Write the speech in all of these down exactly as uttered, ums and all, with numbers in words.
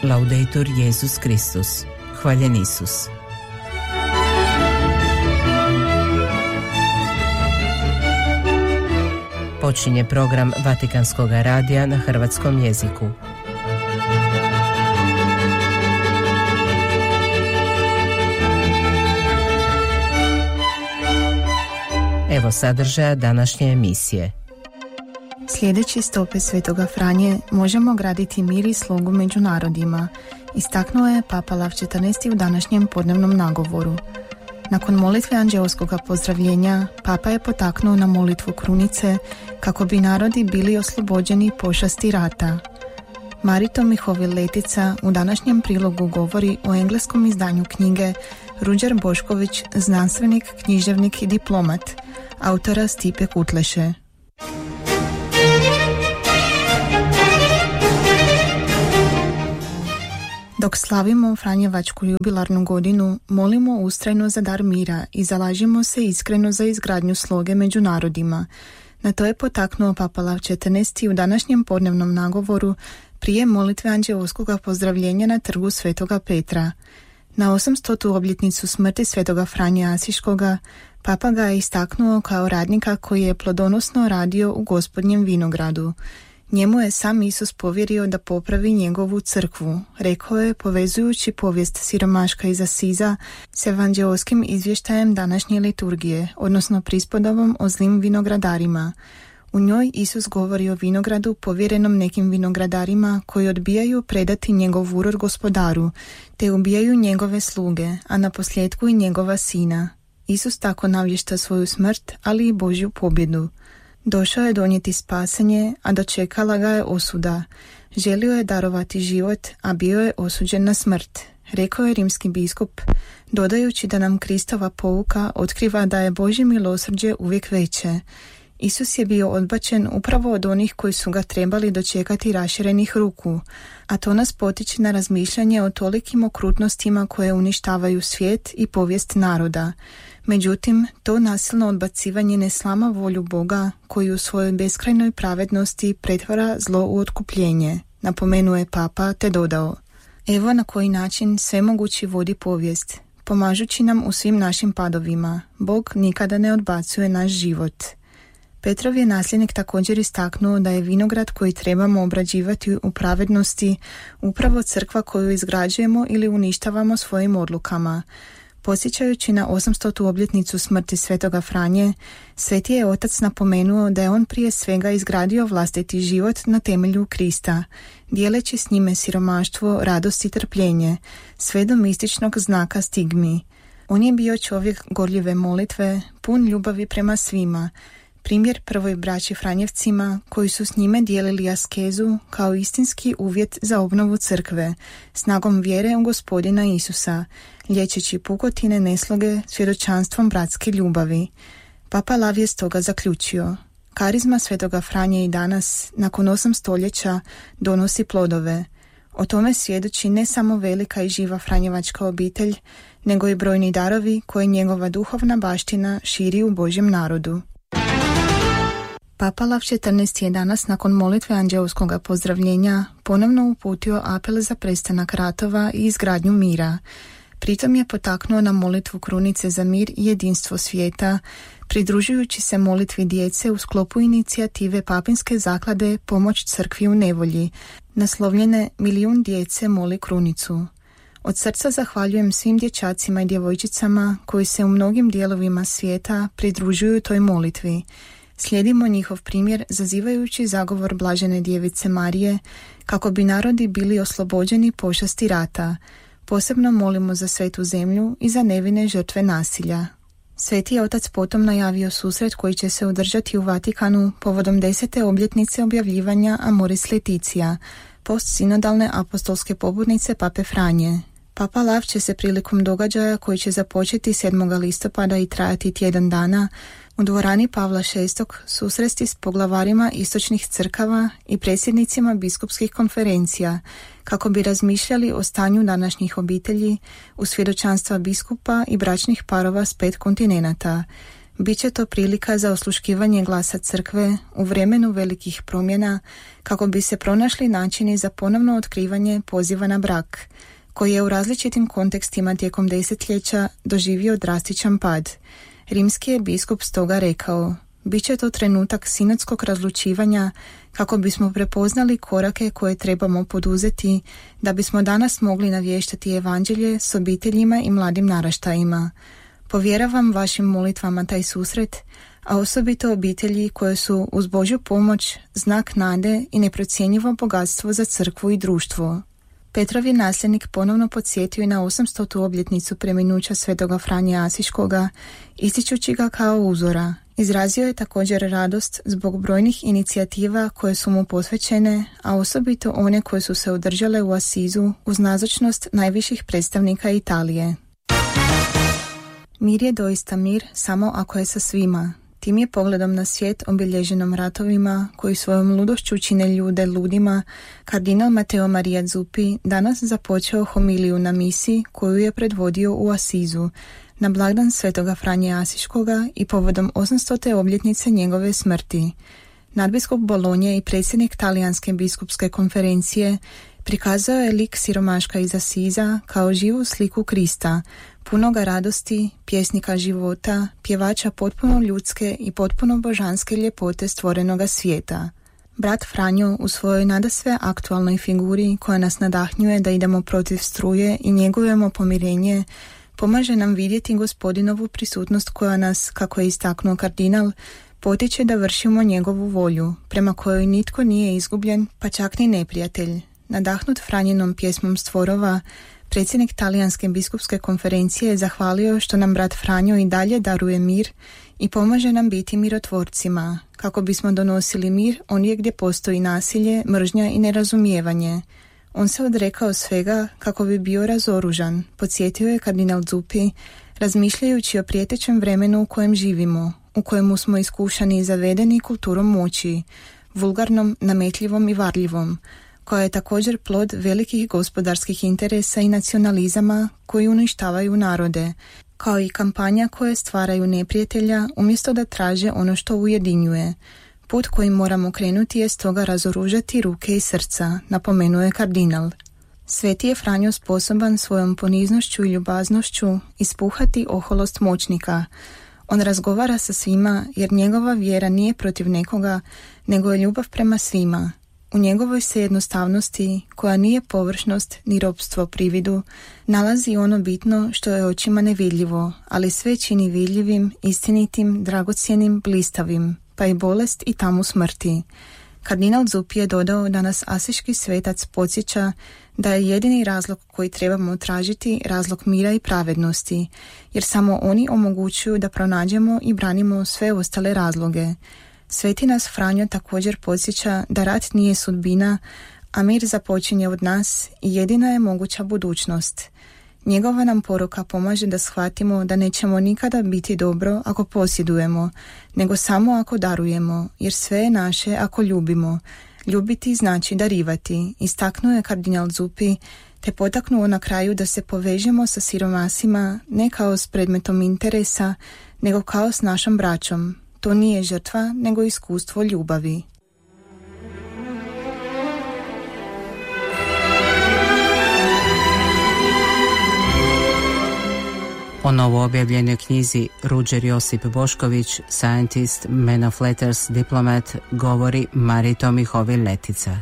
Laudetur Jesus Kristus. Hvaljen Isus. Počinje program Vatikanskog radija na hrvatskom jeziku. Evo sadržaja današnje emisije. Slijedeći stope Svetoga Franje možemo graditi mir i slogu među narodima, istaknuo je Papa Lav četrnaesti u današnjem podnevnom nagovoru. Nakon molitve anđeoskoga pozdravljenja, Papa je potaknuo na molitvu krunice kako bi narodi bili oslobođeni pošasti rata. Marito Mihovil Letica u današnjem prilogu govori o engleskom izdanju knjige Ruđer Bošković, znanstvenik, književnik i diplomat, autora Stipe Kutleše. Dok slavimo Franjevačku jubilarnu godinu, molimo ustrajno za dar mira i zalažimo se iskreno za izgradnju sloge među narodima. Na to je potaknuo Papa Lav četrnaesti u današnjem podnevnom nagovoru prije molitve anđeoskoga pozdravljenja na trgu Svetoga Petra. Na osamstotu obljetnicu smrti Svetoga Franje Asiškoga, Papa ga je istaknuo kao radnika koji je plodonosno radio u Gospodnjem vinogradu. Njemu je sam Isus povjerio da popravi njegovu crkvu, rekao je povezujući povijest siromaška iz Asiza s evanđeoskim izvještajem današnje liturgije, odnosno prispodobom o zlim vinogradarima. U njoj Isus govori o vinogradu povjerenom nekim vinogradarima koji odbijaju predati njegov urod gospodaru, te ubijaju njegove sluge, a na posljedku i njegova sina. Isus tako navješta svoju smrt, ali i Božju pobjedu. Došao je donijeti spasenje, a dočekala ga je osuda. Želio je darovati život, a bio je osuđen na smrt, rekao je rimski biskup, dodajući da nam Kristova pouka otkriva da je Božje milosrđe uvijek veće. Isus je bio odbačen upravo od onih koji su ga trebali dočekati raširenih ruku, a to nas potiče na razmišljanje o tolikim okrutnostima koje uništavaju svijet i povijest naroda. Međutim, to nasilno odbacivanje ne slama volju Boga koji u svojoj beskrajnoj pravednosti pretvara zlo u otkupljenje, napomenuo je Papa te dodao: evo na koji način svemogući vodi povijest, pomažući nam u svim našim padovima. Bog nikada ne odbacuje naš život. Petrov je nasljednik također istaknuo da je vinograd koji trebamo obrađivati u pravednosti upravo crkva koju izgrađujemo ili uništavamo svojim odlukama. Podsjećajući na osamstotu obljetnicu smrti Svetoga Franje, Sveti je Otac napomenuo da je on prije svega izgradio vlastiti život na temelju Krista, dijeleći s njime siromaštvo, radost i trpljenje, sve do mističnog znaka stigmi. On je bio čovjek gorljive molitve, pun ljubavi prema svima, primjer prvoj braći Franjevcima koji su s njime dijelili askezu kao istinski uvjet za obnovu crkve, snagom vjere u Gospodina Isusa, liječeći pukotine nesloge svjedočanstvom bratske ljubavi. Papa Lav je stoga zaključio: karizma Svetoga Franje i danas, nakon osam stoljeća, donosi plodove. O tome svjedoči ne samo velika i živa Franjevačka obitelj, nego i brojni darovi koje njegova duhovna baština širi u Božjem narodu. Papa Lav četrnaesti je danas nakon molitve anđeoskoga pozdravljenja ponovno uputio apel za prestanak ratova i izgradnju mira. Pritom je potaknuo na molitvu krunice za mir i jedinstvo svijeta, pridružujući se molitvi djece u sklopu inicijative Papinske zaklade Pomoć crkvi u nevolji, naslovljene Milijun djece moli krunicu. Od srca zahvaljujem svim dječacima i djevojčicama koji se u mnogim dijelovima svijeta pridružuju toj molitvi. Slijedimo njihov primjer zazivajući zagovor Blažene djevice Marije kako bi narodi bili oslobođeni pošasti rata. Posebno molimo za svetu zemlju i za nevine žrtve nasilja. Sveti je Otac potom najavio susret koji će se održati u Vatikanu povodom desete obljetnice objavljivanja Amoris Laetitia, postsinodalne apostolske pobudnice Pape Franje. Papa Lav će se prilikom događaja koji će započeti sedmog listopada i trajati tjedan dana u dvorani Pavla šestog susresti s poglavarima istočnih crkava i predsjednicima biskupskih konferencija kako bi razmišljali o stanju današnjih obitelji u svjedočanstva biskupa i bračnih parova s pet kontinenata. Biće to prilika za osluškivanje glasa crkve u vremenu velikih promjena kako bi se pronašli načini za ponovno otkrivanje poziva na brak, koji je u različitim kontekstima tijekom desetljeća doživio drastičan pad. Rimski je biskup stoga rekao: biće to trenutak sinodskog razlučivanja kako bismo prepoznali korake koje trebamo poduzeti da bismo danas mogli navještati evanđelje s obiteljima i mladim naraštajima. Povjeravam vašim molitvama taj susret, a osobito obitelji koje su uz Božju pomoć znak nade i neprocjenjivo bogatstvo za crkvu i društvo. Petrov je nasljednik ponovno podsjetio i na osamstotu obljetnicu preminuća svetoga Franje Asiškoga, ističući ga kao uzora. Izrazio je također radost zbog brojnih inicijativa koje su mu posvećene, a osobito one koje su se održale u Asizu uz nazočnost najviših predstavnika Italije. Mir je doista mir samo ako je sa svima. Tim je pogledom na svijet obilježenom ratovima koji svojom ludošću čine ljude ludima, kardinal Matteo Maria Zuppi danas započeo homiliju na misi koju je predvodio u Asizu na blagdan svetoga Franje Asiškoga i povodom osamstote obljetnice njegove smrti. Nadbiskup Bolonje i predsjednik Talijanske biskupske konferencije prikazao je lik siromaška iz Asiza kao živu sliku Krista, punoga radosti, pjesnika života, pjevača potpuno ljudske i potpuno božanske ljepote stvorenoga svijeta. Brat Franjo u svojoj nadasve aktualnoj figuri koja nas nadahnjuje da idemo protiv struje i njegujemo pomirenje, pomaže nam vidjeti Gospodinovu prisutnost koja nas, kako je istaknuo kardinal, potiče da vršimo njegovu volju, prema kojoj nitko nije izgubljen, pa čak ni neprijatelj. Nadahnut Franjinom pjesmom stvorova, predsjednik Talijanske biskupske konferencije je zahvalio što nam brat Franjo i dalje daruje mir i pomaže nam biti mirotvorcima, kako bismo donosili mir ondje gdje postoji nasilje, mržnja i nerazumijevanje. On se odrekao svega kako bi bio razoružan, podsjetio je kardinal Zuppi, razmišljajući o prijetećem vremenu u kojem živimo, u kojemu smo iskušani i zavedeni kulturom moći, vulgarnom, nametljivom i varljivom, koja je također plod velikih gospodarskih interesa i nacionalizama koji uništavaju narode, kao i kampanja koje stvaraju neprijatelja umjesto da traže ono što ujedinjuje. Put kojim moramo krenuti je stoga razoružati ruke i srca, napomenuo je kardinal. Sveti je Franjo sposoban svojom poniznošću i ljubaznošću ispuhati oholost moćnika. On razgovara sa svima jer njegova vjera nije protiv nekoga, nego je ljubav prema svima. U njegovoj se jednostavnosti, koja nije površnost ni ropstvo prividu, nalazi ono bitno što je očima nevidljivo, ali sve čini vidljivim, istinitim, dragocjenim, blistavim, pa i bolest i tamu smrti. Kardinal Zuppi je dodao da nas asiški svetac podsjeća da je jedini razlog koji trebamo tražiti razlog mira i pravednosti, jer samo oni omogućuju da pronađemo i branimo sve ostale razloge. Sveti nas Franjo također podsjeća da rat nije sudbina, a mir započinje od nas i jedina je moguća budućnost. Njegova nam poruka pomaže da shvatimo da nećemo nikada biti dobro ako posjedujemo, nego samo ako darujemo, jer sve je naše ako ljubimo. Ljubiti znači darivati, istaknuo je kardinal Zuppi, te potaknuo na kraju da se povežemo sa siromasima ne kao s predmetom interesa, nego kao s našom braćom. To nije žrtva, nego iskustvo ljubavi. O novoobjavljenoj knjizi Ruđer Josip Bošković, Scientist, Man of Letters, Diplomat, govori Marito Mihovil Letica.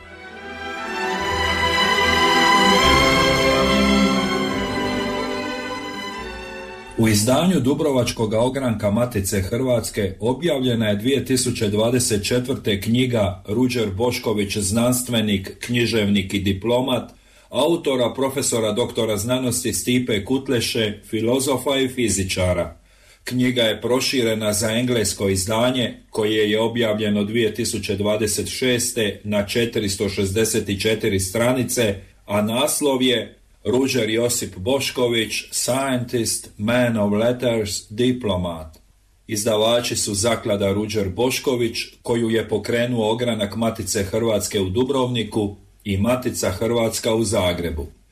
U izdanju Dubrovačkog ogranka Matice Hrvatske objavljena je dvije tisuće dvadeset četvrte. knjiga Ruđer Bošković, znanstvenik, književnik i diplomat, autora profesora doktora znanosti Stipe Kutleše, filozofa i fizičara. Knjiga je proširena za englesko izdanje koje je objavljeno dvije tisuće dvadeset šeste. na četiristo šezdeset četiri stranice, a naslov je Ruđer Josip Bošković, Scientist, Man of Letters, Diplomat. Izdavači su Zaklada Ruđer Bošković, koju je pokrenuo ogranak Matice Hrvatske u Dubrovniku, i Matica Hrvatska u Zagrebu.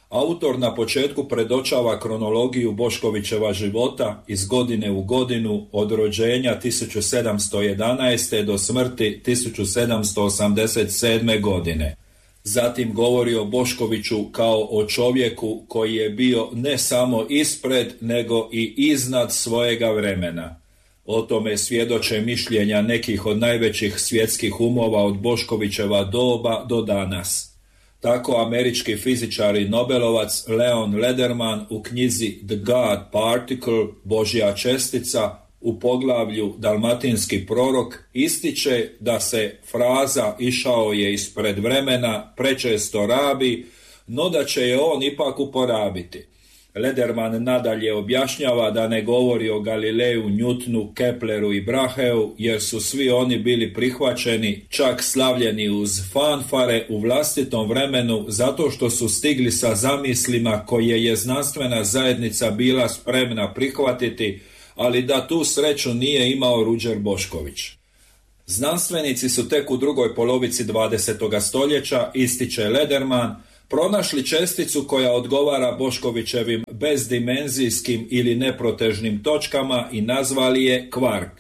Autor na početku predočava kronologiju Boškovićeva života iz godine u godinu od rođenja tisuću sedamsto jedanaeste. do smrti tisuću sedamsto osamdeset sedme. godine. Zatim govori o Boškoviću kao o čovjeku koji je bio ne samo ispred, nego i iznad svojega vremena. O tome svjedoče mišljenja nekih od najvećih svjetskih umova od Boškovićeva doba do danas. Tako američki fizičar i nobelovac Leon Lederman u knjizi The God Particle, Božja čestica, u poglavlju Dalmatinski prorok ističe da se fraza išao je ispred vremena prečesto rabi, no da će je on ipak uporabiti. Lederman nadalje objašnjava da ne govori o Galileju, Newtonu, Kepleru i Braheu, jer su svi oni bili prihvaćeni, čak slavljeni uz fanfare u vlastitom vremenu, zato što su stigli sa zamislima koje je znanstvena zajednica bila spremna prihvatiti, ali da tu sreću nije imao Ruđer Bošković. Znanstvenici su tek u drugoj polovici dvadesetog stoljeća, ističe Lederman, pronašli česticu koja odgovara Boškovićevim bezdimenzijskim ili neprotežnim točkama i nazvali je kvark.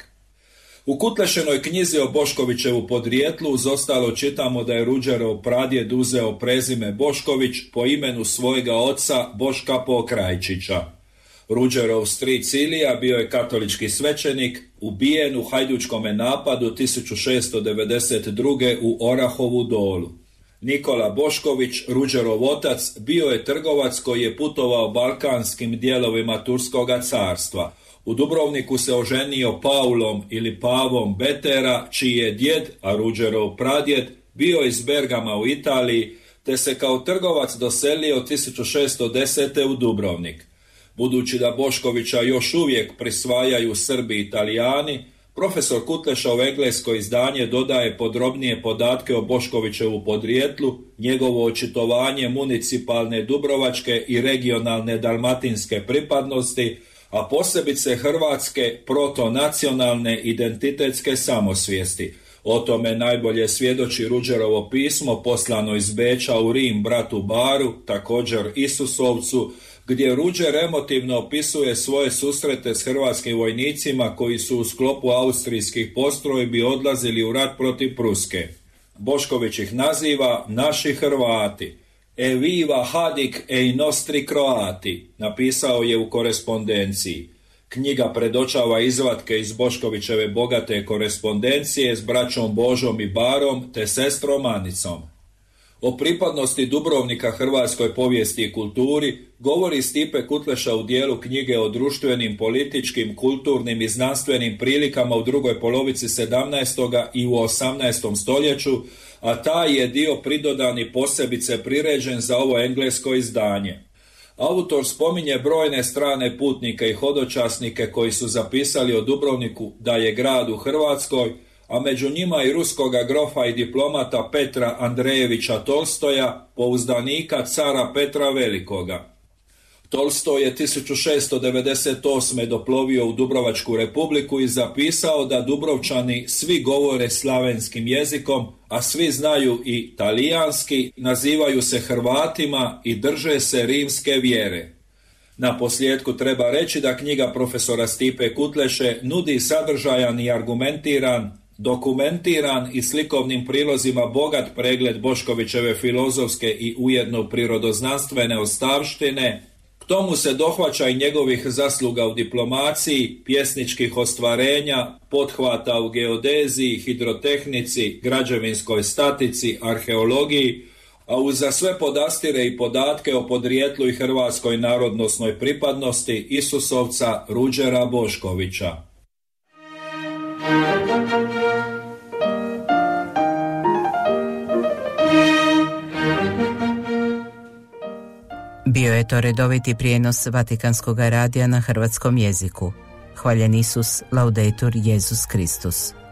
U Kutlešenoj knjizi o Boškovićevu podrijetlu uz ostalo čitamo da je Ruđerov pradjed uzeo prezime Bošković po imenu svojega oca Boška Pokrajčića. Ruđerov stric Ilija bio je katolički svećenik, ubijen u hajdučkome napadu tisuću šesto devedeset druge. u Orahovu Dolu. Nikola Bošković, Ruđerov otac, bio je trgovac koji je putovao balkanskim dijelovima Turskoga carstva. U Dubrovniku se oženio Paulom ili Pavom Betera, čiji je djed, a Ruđerov pradjed, bio iz Bergama u Italiji, te se kao trgovac doselio tisuću šesto desete. u Dubrovnik. Budući da Boškovića još uvijek prisvajaju Srbi i Italijani, profesor Kutlešov englesko izdanje dodaje podrobnije podatke o Boškovićevu podrijetlu, njegovo očitovanje municipalne dubrovačke i regionalne dalmatinske pripadnosti, a posebice hrvatske protonacionalne identitetske samosvijesti. O tome najbolje svjedoči Ruđerovo pismo poslano iz Beča u Rim bratu Baru, također Isusovcu, gdje Ruđer emotivno opisuje svoje susrete s hrvatskim vojnicima koji su u sklopu austrijskih postrojbi odlazili u rat protiv Pruske. Bošković ih naziva naši Hrvati. E viva hadik e i nostri Kroati, napisao je u korespondenciji. Knjiga predočava izvatke iz Boškovićeve bogate korespondencije s braćom Božom i Barom te sestrom Anicom. O pripadnosti Dubrovnika hrvatskoj povijesti i kulturi govori Stipe Kutleša u dijelu knjige o društvenim, političkim, kulturnim i znanstvenim prilikama u drugoj polovici sedamnaestog. i u osamnaestom. stoljeću, a taj je dio pridodan i posebice priređen za ovo englesko izdanje. Autor spominje brojne strane putnike i hodočasnike koji su zapisali o Dubrovniku da je grad u Hrvatskoj, a među njima i ruskoga grofa i diplomata Petra Andrejevića Tolstoja, pouzdanika cara Petra Velikoga. Tolstoj je tisuću šesto devedeset osme. doplovio u Dubrovačku republiku i zapisao da Dubrovčani svi govore slavenskim jezikom, a svi znaju i talijanski, nazivaju se Hrvatima i drže se rimske vjere. Na posljedku treba reći da knjiga profesora Stipe Kutleše nudi sadržajan i argumentiran, dokumentiran i slikovnim prilozima bogat pregled Boškovićeve filozofske i ujedno prirodoznanstvene ostavštine. K tomu se dohvaća i njegovih zasluga u diplomaciji, pjesničkih ostvarenja, pothvata u geodeziji, hidrotehnici, građevinskoj statici, arheologiji, a uza sve podastire i podatke o podrijetlu i hrvatskoj narodnosnoj pripadnosti Isusovca Ruđera Boškovića. Bio je to redoviti prijenos Vatikanskog radija na hrvatskom jeziku. Hvaljen Isus, laudetur Jesus Kristus.